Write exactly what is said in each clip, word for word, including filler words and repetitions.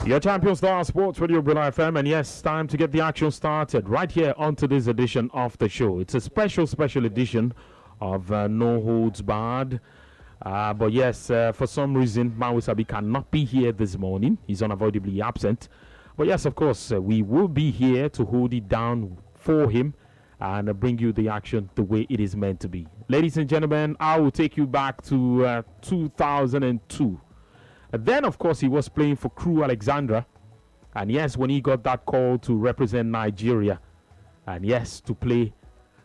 Your champion star sports radio Brilla F M, and yes, time to get the action started right here on today's edition of the show. It's a special, special edition of uh, No Holds Barred. Uh, but yes, uh, for some reason, Mawisabi cannot be here this morning. He's unavoidably absent. But yes, of course, uh, we will be here to hold it down for him and uh, bring you the action the way it is meant to be. Ladies and gentlemen, I will take you back to uh, two thousand two. And then, of course, he was playing for Crew Alexandra. And yes, when he got that call to represent Nigeria, and yes, to play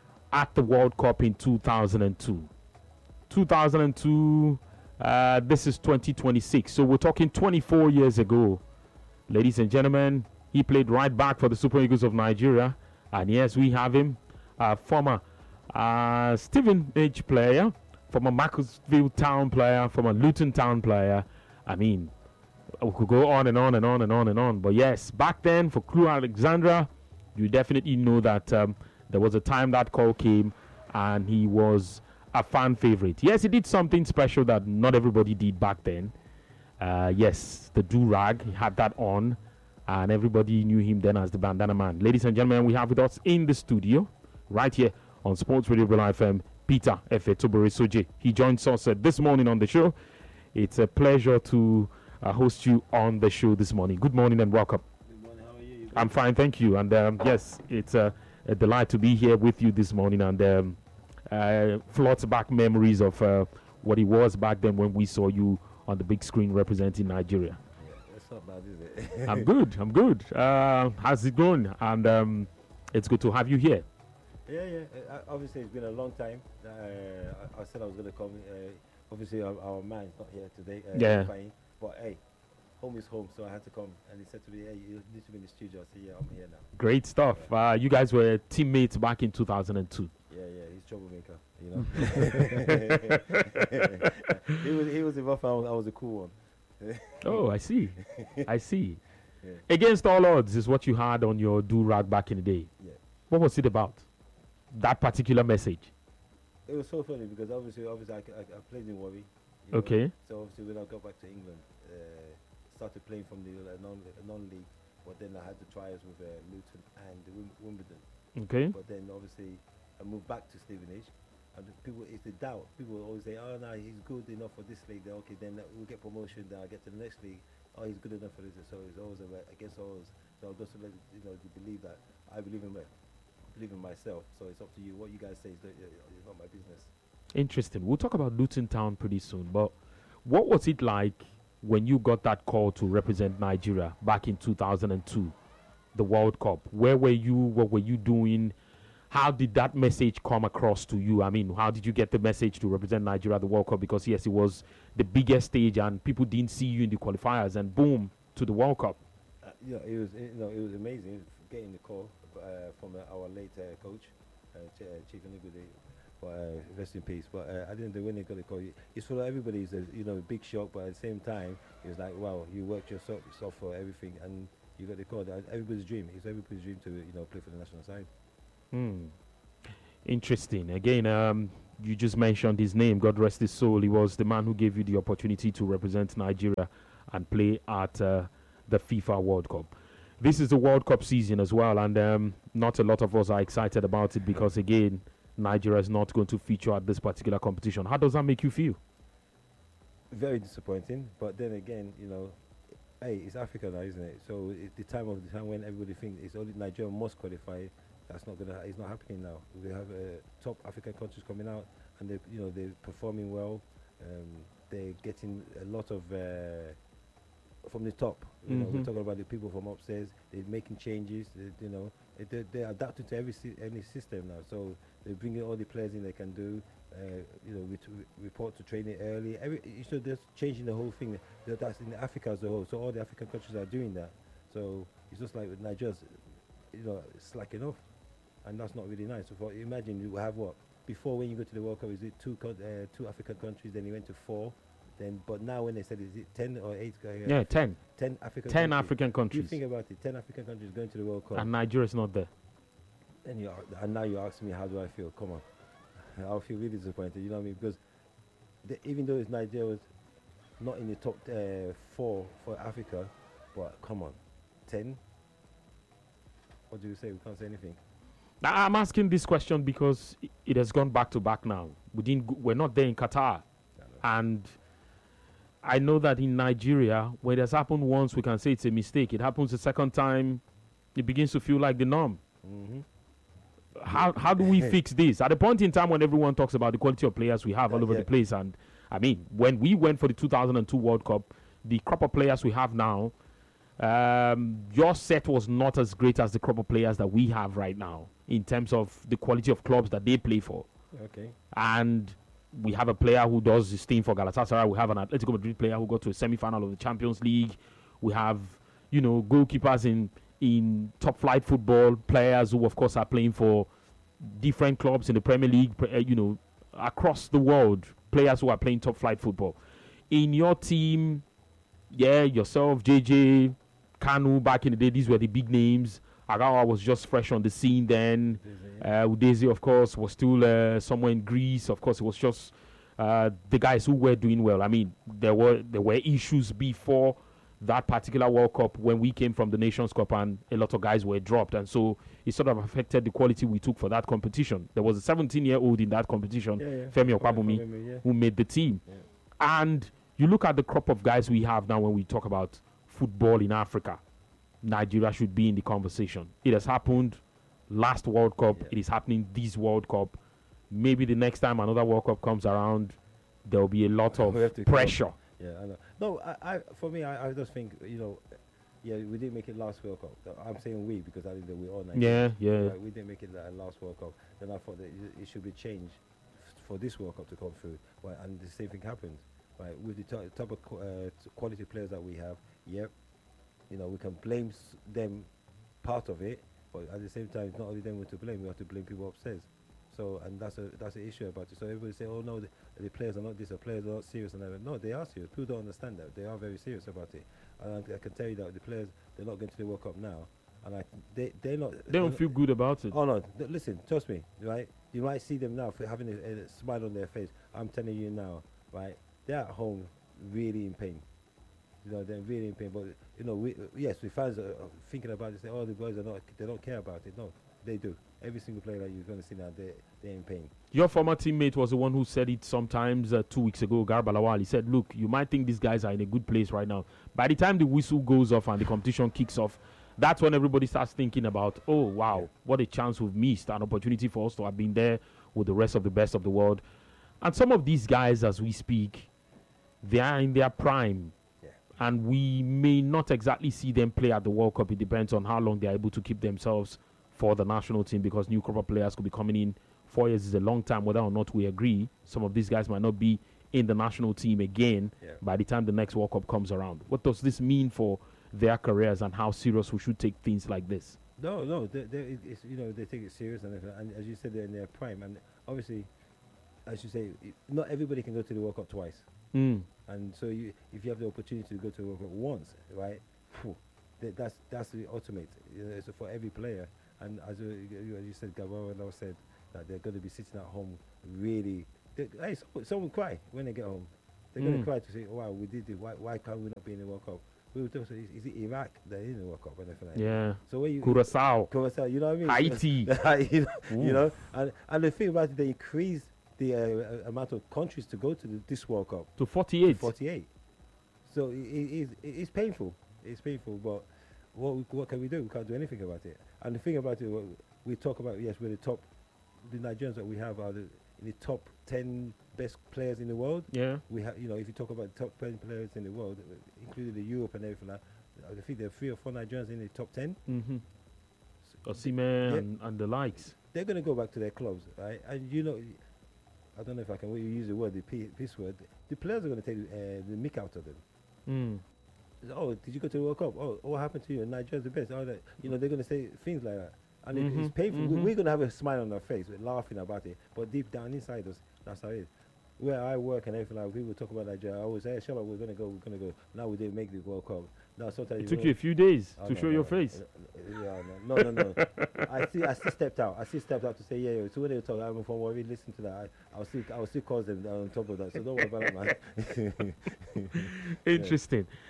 at the World Cup in two thousand two. two thousand two, uh, this is twenty twenty-six. So we're talking twenty-four years ago. Ladies and gentlemen, he played right back for the Super Eagles of Nigeria. And yes, we have him, uh, former uh, Stevenage player, former Macclesfield Town player, former Luton Town player. I mean, we could go on and on and on and on and on. But yes, back then for Crew Alexandra, you definitely know that um, there was a time that call came and he was a fan favorite. Yes, he did something special that not everybody did back then. Uh, yes, the do-rag, he had that on, and everybody knew him then as the Bandana Man. Ladies and gentlemen, we have with us in the studio, right here on Sports Radio Brilla F M, Peter Efe Tobore Soje. He joins us uh, this morning on the show. It's a pleasure to uh, host you on the show this morning. Good morning and welcome. Good morning. How are you? You I'm fine, thank you. And um, yes, it's uh, a delight to be here with you this morning and um, uh, floods back memories of uh, what it was back then when we saw you on the big screen representing Nigeria. Yeah, that's not bad, is it? I'm good. I'm good. Uh, how's it going? And um, it's good to have you here. Yeah, yeah. Uh, obviously, it's been a long time. Uh, I, I said I was going to come. Uh, obviously, our, our man's not here today. Uh, Yeah. Fine. But hey, home is home, so I had to come. And he said to me, "Hey, you need to be in the studio." I said, "Yeah, I'm here now." Great stuff. Uh, you guys were teammates back in two thousand two. Yeah, yeah. He's troublemaker, you know. he was he was the rough. I was, I was the cool one. Oh, I see. I see. Yeah. Against all odds is what you had on your do-rag back in the day. Yeah. What was it about? That particular message? It was so funny because obviously, obviously, I, I, I played in Warri. you know. Okay. So obviously, when I got back to England, uh, started playing from the uh, non non-league, but then I had the trials with uh, Luton and the Wim- Wimbledon. Okay. But then obviously, I moved back to Stevenage, and the people it's the doubt. People will always say, "Oh no, he's good enough for this league." Then okay, then we'll get promotion. Then I get to the next league. Oh, he's good enough for this. So it's always a- against all odds. So just to let you know, to believe that I believe in me. Believe in myself, so it's up to you. What you guys say is that, uh, it's not my business. Interesting. We'll talk about Luton Town pretty soon. But what was it like when you got that call to represent Nigeria back in two thousand two, the World Cup? Where were you? What were you doing? How did that message come across to you? I mean, how did you get the message to represent Nigeria at the World Cup? Because yes, it was the biggest stage, and people didn't see you in the qualifiers, and boom, to the World Cup. Uh, yeah, it was you know it was amazing getting the call uh, from uh, our late uh, coach, uh, Ch- uh, Chief Onigudi, but uh, rest in peace. But uh, I didn't know when they got the call. It's for everybody. It's a you know a big shock, but at the same time, it's like wow, you worked yourself, yourself for everything, and you got the call. Uh, Everybody's dream. It's everybody's dream to you know play for the national side. Hmm. Interesting. Again, um, you just mentioned his name. God rest his soul. He was the man who gave you the opportunity to represent Nigeria and play at uh, the FIFA World Cup. This is the World Cup season as well, and um, not a lot of us are excited about it because, again, Nigeria is not going to feature at this particular competition. How does that make you feel? Very disappointing, but then again, you know, hey, it's Africa now, isn't it? So it's the time of the time when everybody thinks it's only Nigeria must qualify. That's not gonna. It's not happening now. We have uh, top African countries coming out, and they, you know, they're performing well. Um, they're getting a lot of uh, from the top. You know, we're Mhm. talking about the people from upstairs. They're making changes. They, you know, it- they, they're adapting to every si- any system now. So they're bringing all the players in they can do. Uh, you know, ret- re- report to training early. Every, so they're changing the whole thing. That- That's in Africa as a whole. So all the African countries are doing that. So it's just like with Nigeria's, you know, slacking off, and that's not really nice. So for, imagine you have what before when you go to the World Cup, is it two co- uh, two African countries? Then you went to four. Then, but now when they said is it ten or eight? Uh, Yeah, ten. ten African. ten countries. African You countries. think about it, ten African countries going to the World Cup, And Nigeria's not there. and you are, and now you ask me how do I feel? Come on, I'll feel really disappointed. You know what I mean? Because the, even though it's Nigeria was not in the top uh, four for Africa, What? Come on, ten. What do you say? We can't say anything. Now, I'm asking this question because i- it has gone back to back now. We didn't. Go, we're not there in Qatar, I know. and I know that in Nigeria, when it has happened once, we can say it's a mistake. It happens the second time, it begins to feel like the norm. Mm-hmm. How how do we fix this? At a point in time when everyone talks about the quality of players we have all Yeah, over yeah. the place, and I mean, when we went for the two thousand two World Cup, the crop of players we have now, um, your set was not as great as the crop of players that we have right now in terms of the quality of clubs that they play for. Okay. And we have a player who does his thing for Galatasaray. We have an Atletico Madrid player who got to a semi-final of the Champions League. We have, you know, goalkeepers in in top flight football, players who, of course, are playing for different clubs in the Premier League, pre- uh, you know, across the world, players who are playing top flight football. In your team, yeah, yourself, J J, Kanu, back in the day, these were the big names. Agawa was just fresh on the scene then. Uh, Udeze, of course, was still uh, somewhere in Greece. Of course, it was just uh, the guys who were doing well. I mean, there were there were issues before that particular World Cup when we came from the Nations Cup, and a lot of guys were dropped, and so it sort of affected the quality we took for that competition. There was a seventeen-year-old in that competition, Yeah, yeah. Femi Femi Okwabumi, Okwabumi, yeah. who made the team. Yeah. And you look at the crop of guys we have now when we talk about football in Africa. Nigeria should be in the conversation. It has happened last World Cup. Yeah. It is happening this World Cup. Maybe the next time another World Cup comes around, there will be a lot of We have to come- pressure. Yeah, I know. No, I, I for me, I, I just think, you know, yeah, we didn't make it last World Cup. I'm saying we because I think that we all Yeah, yeah. Right, we didn't make it la- last World Cup. Then I thought that it, it should be changed f- for this World Cup to come through. Right, and the same thing happened. Right, with the t- type of qu- uh, t- quality players that we have, yep, you know, we can blame s- them part of it, but at the same time, it's not only them we're to blame. We have to blame people upstairs. So, and that's a that's the issue about it. So everybody say, oh no, the, the players are not this, the players are not serious, and everything. No, they are serious. People don't understand that. They are very serious about it. And I, I can tell you that the players, they're not going to the World Cup now, and I, they they're not. They they're don't not- feel good about it. Oh no! Th- listen, trust me, right? You might see them now for having a, a smile on their face. I'm telling you now, right? They're at home, really in pain. You know, they're really in pain. But you know, we, yes, the fans are are thinking about it. Say, oh, the boys are not. They don't care about it. No, they do. Every single player that you're going to see now, they they're in pain. Your former teammate was the one who said it sometimes uh, two weeks ago, Garba Lawal. He said, look, you might think these guys are in a good place right now. By the time the whistle goes off and the competition kicks off, that's when everybody starts thinking about, oh, wow, Yeah. what a chance we've missed, an opportunity for us to have been there with the rest of the best of the world. And some of these guys, as we speak, they are in their prime. Yeah. And we may not exactly see them play at the World Cup. It depends on how long they're able to keep themselves for the national team, because new crop of players could be coming in. Four years is a long time, whether or not we agree. Some of these guys might not be in the national team again Yeah. by the time the next World Cup comes around. What does this mean for their careers and how serious we should take things like this? No, no, they, they, it- it's, you know, they take it serious, and, everything, and as you said, they're in their prime. And obviously, as you say, i- not everybody can go to the World Cup twice. Mm. And so, you, if you have the opportunity to go to the World Cup once, right, phew, that, that's that's the ultimate. You know, so for every player, and as you, you, as you said, Gabaro now said that they're going to be sitting at home, really. They, hey, some, some will cry when they get home. They're going Mm. to cry to say, "Wow, we did it. Why, why can't we not be in the World Cup?" We were talking, is, is it Iraq that is in the World Cup or anything like that? Yeah. So when you Curacao. Curacao, you know what I mean? Haiti. you, know, Ooh. you know, and and the thing about it, they increased the uh, uh, amount of countries to go to the, this World Cup. To forty-eight. forty-eight. So it, it, is- it, it's painful. It's painful, but what we, what can we do? We can't do anything about it. And the thing about it, what we talk about, yes, we're the top. The Nigerians that we have are the, in the top ten best players in the world. Yeah. We have, you know, if you talk about the top ten players in the world, uh, including the Europe and everything, like, I think there are three or four Nigerians in the top ten. Mm-hmm. So Osimhen Yeah. and, and the likes. they're going to go back to their clubs, right? And you know, I don't know if I can use the word, the P, peace word. The players are going to take uh, the mick out of them. Mm. Oh, did you go to the World Cup? Oh, what happened to you? Nigeria's the best. Oh, that, you know, they're going to say things like that. And it, Mhm, it's painful. We, mhm. we're going to have a smile on our face. We're laughing about it. But deep down inside us, that's how it is. Where I work and everything, like people talk about Nigeria, I always say, hey, shut up, we're going to go, we're going to go. Now we didn't make the World Cup. Now sometimes It took you a few days Oh, to no, show no, your no, face. uh, Yeah, no, no, no. no. I still, I still stepped out. I still stepped out to say, yeah, yeah. So when they talk, I'm from worry, listen to that. I, I'll still, I'll still cause them on top of that. So don't worry about that, man. Interesting.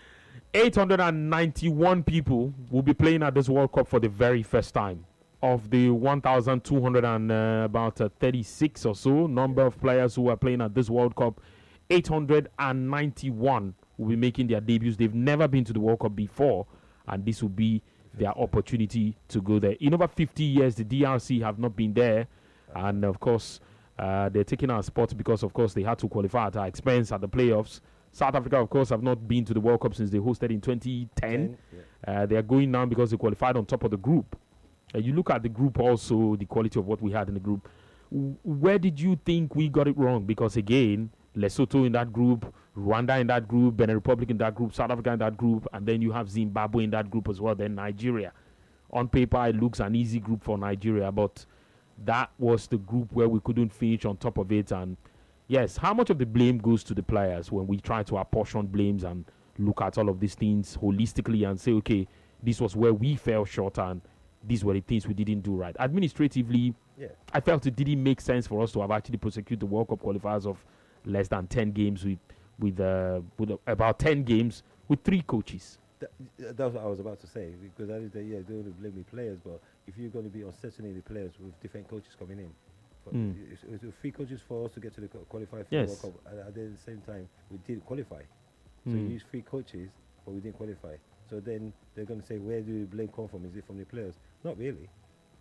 eight hundred ninety-one people will be playing at this World Cup for the very first time. Of the one thousand two hundred and uh, about uh, thirty-six or so number of players who are playing at this World Cup, eight hundred ninety-one will be making their debuts. They've never been to the World Cup before, and this will be their opportunity to go there. In over fifty years, the D R C have not been there, and of course, uh, they're taking our spot because, of course, they had to qualify at our expense at the playoffs. South Africa, of course, have not been to the World Cup since they hosted in twenty ten. Yeah. Uh, they are going now because they qualified on top of the group. Uh, you look at the group also, the quality of what we had in the group. W- where did you think we got it wrong? Because, again, Lesotho in that group, Rwanda in that group, Benin Republic in that group, South Africa in that group, and then you have Zimbabwe in that group as well, then Nigeria. On paper, it looks an easy group for Nigeria, but that was the group where we couldn't finish on top of it. And yes, how much of the blame goes to the players when we try to apportion blames and look at all of these things holistically and say, okay, this was where we fell short and these were the things we didn't do right? Administratively, yeah. I felt it didn't make sense for us to have actually prosecuted the World Cup qualifiers of less than ten games with with, uh, with uh, about ten games with three coaches. That, that's what I was about to say, because that is the, yeah, don't blame the players, but if you're going to be uncertain the players with different coaches coming in, Mm. it's, it's, it's three coaches for us to get to the qualify for Yes. the World Cup, and at the same time we did qualify. So Mm. we used three coaches, but we didn't qualify. So then they're going to say, where do the blame come from? Is it from the players? Not really.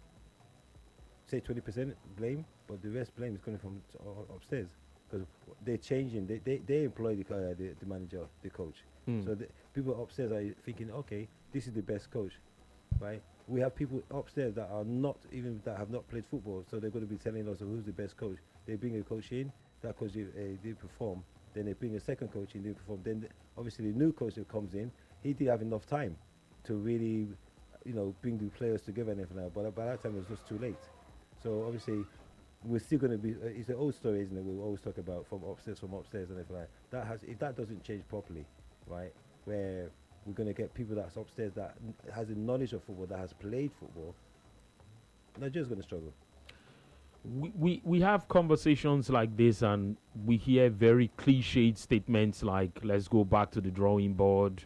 Say twenty percent blame, but the rest blame is coming from t- uh, upstairs, because they're changing. They they, they employ the, uh, the the manager, the coach. Mm. So the people upstairs are thinking, okay, this is the best coach, right? We have people upstairs that are not even that have not played football, so they're going to be telling us who's the best coach. They bring a coach in, that coach uh, did perform. Then they bring a second coach in, didn't perform. Then the, obviously the new coach that comes in, he did have enough time to really, you know, bring the players together and everything. But by that time it was just too late. So obviously we're still going to be. Uh, it's an old story, isn't it? We always talk about from upstairs, from upstairs, and everything. Like that. That has if that doesn't change properly, right? Where we're going to get people that's upstairs that n- has a knowledge of football, that has played football. Nigeria's going to struggle. We, we we have conversations like this and we hear very cliched statements like, let's go back to the drawing board.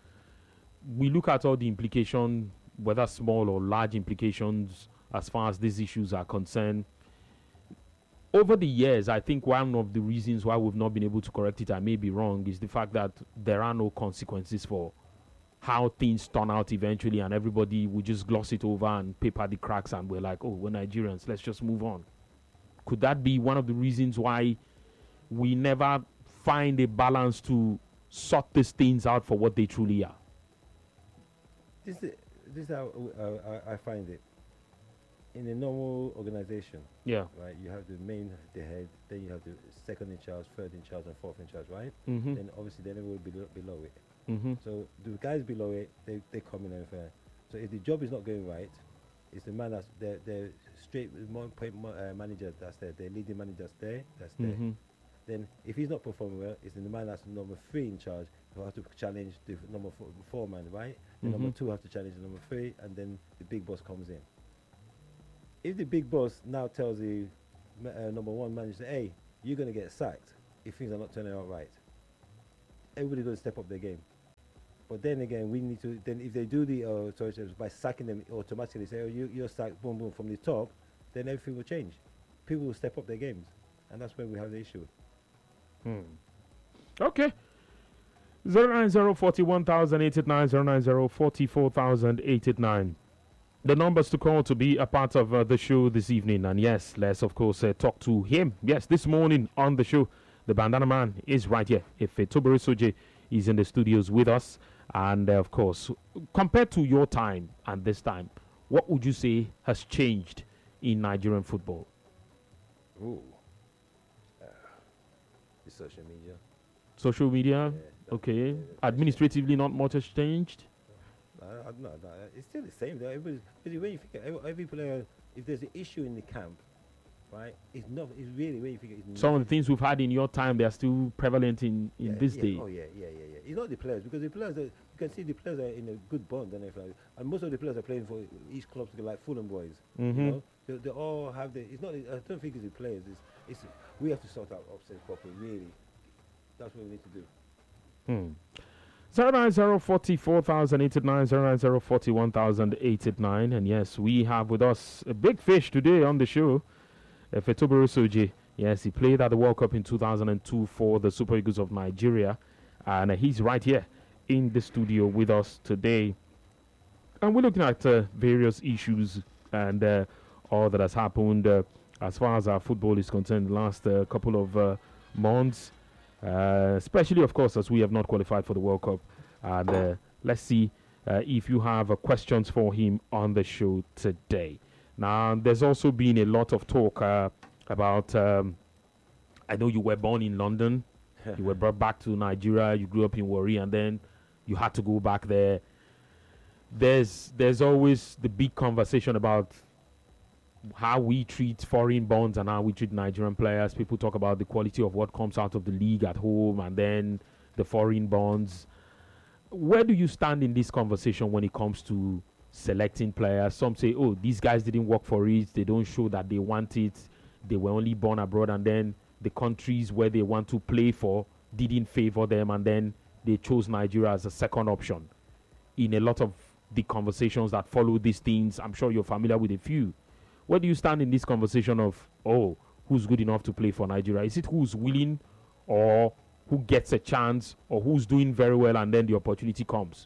We look at all the implications, whether small or large implications, as far as these issues are concerned. Over the years, I think one of the reasons why we've not been able to correct it, I may be wrong, is the fact that there are no consequences for how things turn out eventually, and everybody will just gloss it over and paper the cracks, and we're like, oh, we're Nigerians, let's just move on. Could that be one of the reasons why we never find a balance to sort these things out for what they truly are? This is this is how uh, I, I find it. In a normal organization, Yeah. right, you have the main, the head, then you have the second in charge, third in charge, and fourth in charge, right? Mm-hmm. Then obviously then everyone below, below it. Mm-hmm. So the guys below it, they, they come in and fair. So if the job is not going right, it's the man that's the the straight mo- point mo- uh, manager that's there, the leading manager that's there, that's there. Mm-hmm. Then if he's not performing well, it's the man that's number three in charge who has to challenge the f- number four, four man, right? The number Mhm. two has to challenge the number three, and then the big boss comes in. If the big boss now tells the ma- uh, number one manager, hey, you're going to get sacked if things are not turning out right, everybody's going to step up their game. But then again, we need to, then if they do the, uh, sorry, sorry, by sacking them automatically, say, oh, you, you're sacked, boom, boom, from the top, then everything will change. People will step up their games. And that's where we have the issue. Hmm. Okay. zero nine zero forty-one thousand eight eight nine, zero nine zero forty-four thousand eight eight nine. The numbers to call to be a part of uh, the show this evening. And yes, let's of course uh, talk to him. Yes, this morning on the show, the Bandana Man is right here. If uh, Tobere Soje is in the studios with us. And uh, of course, compared to your time and this time, what would you say has changed in Nigerian football? Ooh. Uh, the social media. Social media? Yeah, that- Okay. yeah, the Administratively, not much has changed? Uh, uh, no, no, it's still the same. Though. Everybody's- Because when you think every, every player, if there's an issue in the camp, right, it's not. It's really when you think it's Some of the things we've had in your time, they are still prevalent in, in yeah, this yeah, day. Oh yeah, yeah, yeah, yeah. It's not the players, because the players are, you can see the players are in a good bond and everything. And most of the players are playing for each club, like Fulham boys. Mhm. You know, they, they all have the. It's not. I don't think it's the players. It's. It's. We have to sort out upstairs properly. Really, that's what we need to do. Hmm. zero nine zero forty four thousand eight nine zero nine zero forty one thousand eight nine. And yes, we have with us a big fish today on the show, uh, Fetobero Soji. Yes, he played at the World Cup in two thousand two for the Super Eagles of Nigeria, and uh, he's right here in the studio with us today. And we're looking at uh, various issues and uh, all that has happened uh, as far as our football is concerned the last uh, couple of uh, months, uh, especially, of course, as we have not qualified for the World Cup. And uh, let's see uh, if you have uh, questions for him on the show today. Now, there's also been a lot of talk uh, about, um, I know you were born in London, you were brought back to Nigeria, you grew up in Warri, and then you had to go back there. There's there's always the big conversation about how we treat foreign bonds and how we treat Nigerian players. People talk about the quality of what comes out of the league at home and then the foreign bonds. Where do you stand in this conversation when it comes to selecting players? Some say, oh, these guys didn't work for it. They don't show that they want it. They were only born abroad, and then the countries where they want to play for didn't favor them, and then they chose Nigeria as a second option. In a lot of the conversations that follow these things, I'm sure you're familiar with a few. Where do you stand in this conversation of, oh, who's good enough to play for Nigeria? Is it who's willing, or who gets a chance, or who's doing very well and then the opportunity comes?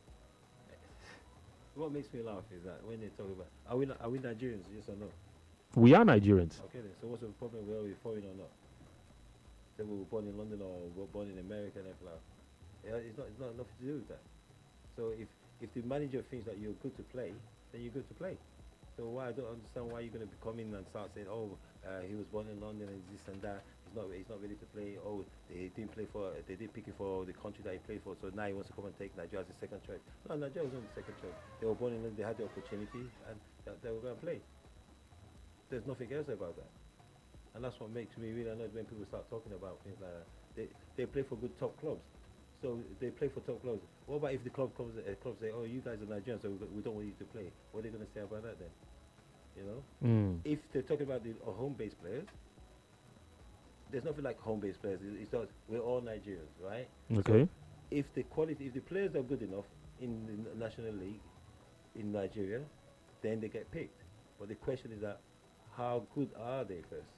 What makes me laugh is that when they talk about, are we, are we Nigerians, yes or no? We are Nigerians. Okay then, so what's the problem whether we're foreign or not? That we were born in London or we were born in America and everything like that. Yeah, it's not, it's not nothing to do with that. So if, if the manager thinks that you're good to play, then you're good to play. So why I don't understand why you're going to be coming and start saying, oh, uh, he was born in London and this and that. He's not, he's not ready to play. Oh, they didn't play for, they didn't pick him for the country that he played for. So now he wants to come and take Nigeria as a second choice. No, Nigeria wasn't the second choice. They were born in London. They had the opportunity and th- they were going to play. There's nothing else about that. And that's what makes me really annoyed when people start talking about things like that. They they play for good top clubs. So they play for top clubs. What about if the club comes, uh, club say, oh, you guys are Nigerians, so we, we don't want you to play. What are they going to say about that then? You know? Mm. If they're talking about the uh, home-based players, there's nothing like home-based players. It, it's not, we're all Nigerians, right? Okay. So if the quality, if the players are good enough in the National League in Nigeria, then they get picked. But the question is that, how good are they first?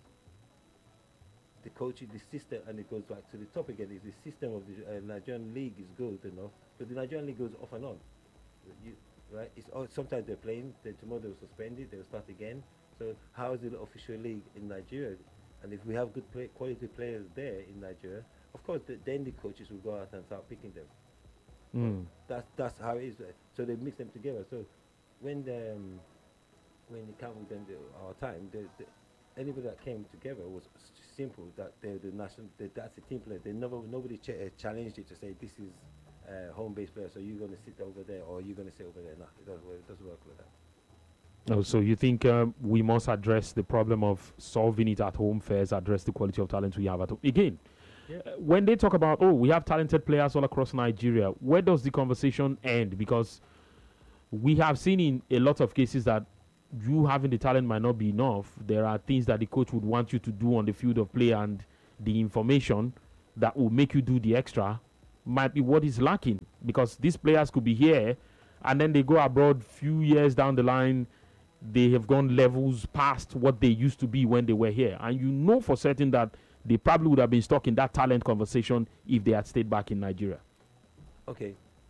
The coaching, the system, and it goes back to the top again, is the system of the uh, Nigerian league is good enough, but the Nigerian league goes off and on. You, right? It's all, sometimes they're playing, then tomorrow they'll suspend it, they'll start again. So how is the official league in Nigeria? And if we have good play, quality players there in Nigeria, of course, the, then the coaches will go out and start picking them. Mm. That's that's how it is. So they mix them together. So when the, um, when it came with them, the, our time, the, the, anybody that came together was s- simple. That they're the national, they, that's a team player. They never, nobody ch- uh, challenged it to say this is uh, home-based player, so you're going to sit over there or you're going to sit over there. No, it doesn't work, it doesn't work like that. Oh, so you think um, we must address the problem of solving it at home first, address the quality of talent we have at home? Again, Yeah. uh, when they talk about, oh, we have talented players all across Nigeria, where does the conversation end? Because we have seen in a lot of cases that you having the talent might not be enough. There are things that the coach would want you to do on the field of play, and the information that will make you do the extra might be what is lacking, because these players could be here and then they go abroad few years down the line, they have gone levels past what they used to be when they were here, and you know for certain that they probably would have been stuck in that talent conversation if they had stayed back in Nigeria. Okay.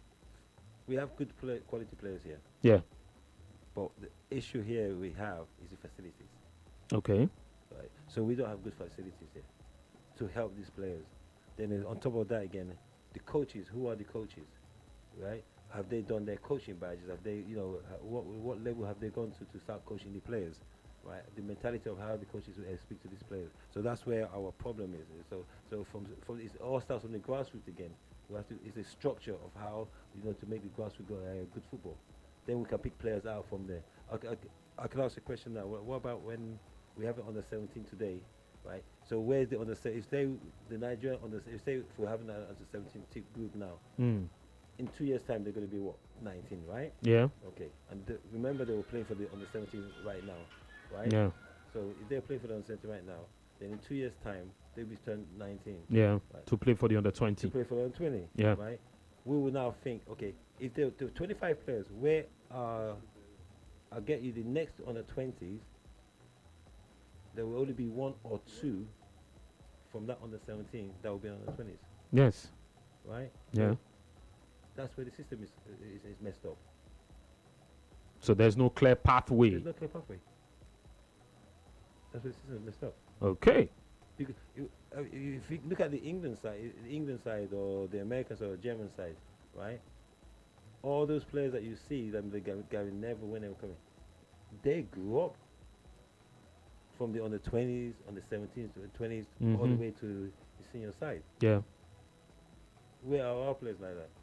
We have good play, quality players here, Yeah. but the issue here we have is the facilities. Okay. Right. So we don't have good facilities here to help these players. Then uh, on top of that again, the coaches. Who are the coaches? Right? Have they done their coaching badges? Have they, you know, ha- what what level have they gone to to start coaching the players? Right? The mentality of how the coaches uh, speak to these players. So that's where our problem is. Uh, So so from from it all starts from the grassroots again. We have to. It's a structure of how, you know, to make the grassroots go, uh, good football. Then we can pick players out from there. I, c- I c- I can ask a question now. What, what about when we have it under seventeen today, right? So where's the under se- if they the Nigeria under if they if we're having an under seventeen t- group now, Mm. in two years time they're going to be what, nineteen, right? Yeah. Okay. And th- remember they were playing for the under seventeen right now, right? Yeah. So if they're playing for the under seventeen right now, then in two years time they'll be turned nineteen. Yeah. Right. To play for the under To twenty. play for the under twenty. Yeah. Right. we will now think, okay, if there are twenty-five players, where uh, I'll get you the next on the twenties, there will only be one or two from that under seventeen that will be on the twenties, Yes. right? Yeah. So that's where the system is, is is messed up. So there's no clear pathway. There's no clear pathway. That's where the system is messed up. Okay. Because you, uh, if you look at the England side, the England side or the American side or German side, right? All those players that you see, them the Gary, Gary Neville when they were coming, they grew up from the under twenties, under seventeens to the twenties, all the Mhm. way to the senior side. Yeah. Where are our players like that?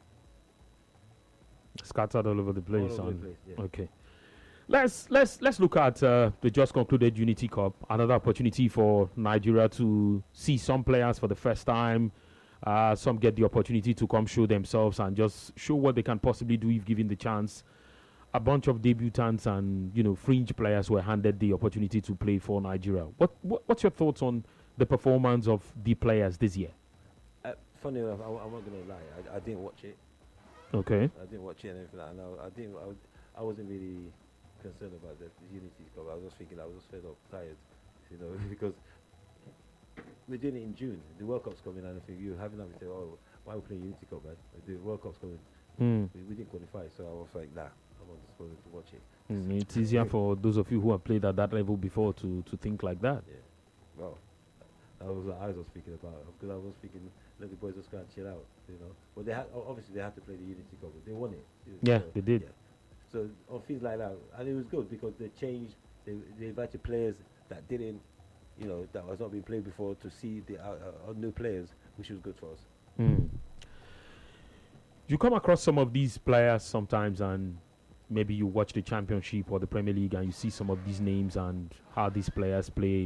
Scattered all over the place. all over and- the place. Yeah. Okay. Let's let's let's look at uh, the just concluded Unity Cup. Another opportunity for Nigeria to see some players for the first time. Uh, some get the opportunity to come show themselves and just show what they can possibly do if given the chance. A bunch of debutants and you know fringe players were handed the opportunity to play for Nigeria. What, what what's your thoughts on the performance of the players this year? Uh, funny enough, I, I'm not gonna lie. I, I didn't watch it. Okay. I didn't watch it and everything. Like that. And I, I didn't. I, was- I wasn't really concerned about the, the Unity Cup. I was just thinking I was just fed up, tired, you know, because we're doing it in June. The World Cup's coming, and I think you having that, we say, oh, why are we playing Unity Cup, man? The World Cup's coming. Mm. We, we didn't qualify, so I was like, nah, I'm not just going to watch it. Mm, it's easier for those of you who have played at that level before to, to think like that. Yeah. Well, that was what I was speaking about, because I was thinking, let the boys just go and chill out, you know. But they had, o- obviously they had to play the Unity Cup. They won it. you know, Yeah, so, they did. yeah. So on things like that, and it was good because they changed. They they invited players that didn't, you know, that was not being played before to see the uh, uh, new players, which was good for us. Mm. You come across some of these players sometimes, and maybe you watch the Championship or the Premier League, and you see some of these names and how these players play,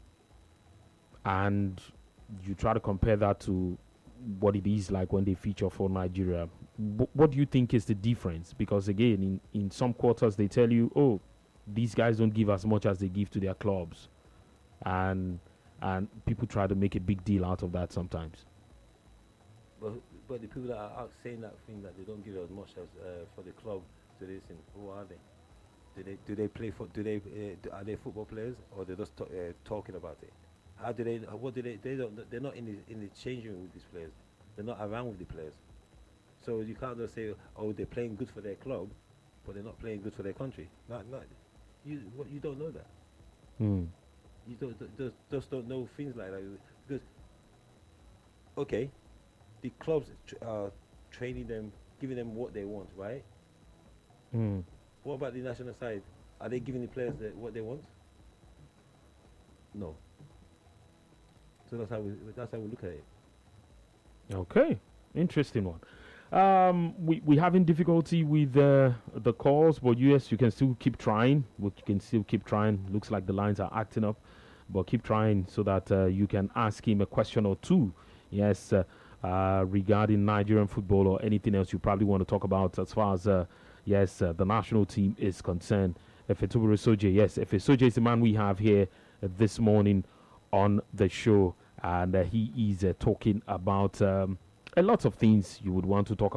and you try to compare that to what it is like when they feature for Nigeria. Wh- what do you think is the difference? Because again, in, in some quarters they tell you, oh, these guys don't give as much as they give to their clubs, and and people try to make a big deal out of that sometimes. But but the people that are out saying that thing that they don't give as much as uh, for the club to this, and who are they? Do they do they play for? Do they uh, do, are they football players or they're just to, uh, talking about it? How do they? What do they? They don't. They're not in the in the changing room with these players. They're not around with the players. So you can't just say, oh, they're playing good for their club, but they're not playing good for their country. Not not. You what you don't know that. Mm. You don't, don't- just, just don't know things like that because okay, the clubs tr- are training them, giving them what they want, right? Mm. What about the national side? Are they giving the players the, what they want? No. So that's how we that's how we look at it. Okay, interesting one. Um, we we having difficulty with uh, the calls, but yes, you can still keep trying. We can still keep trying. Looks like the lines are acting up, but keep trying so that uh, you can ask him a question or two. Yes, uh, uh, regarding Nigerian football or anything else you probably want to talk about as far as uh, yes uh, the national team is concerned. Efetobere Soje, yes, Efe Soje is the man we have here uh, this morning on the show, and uh, he is uh, talking about um, a lot of things you would want to talk about.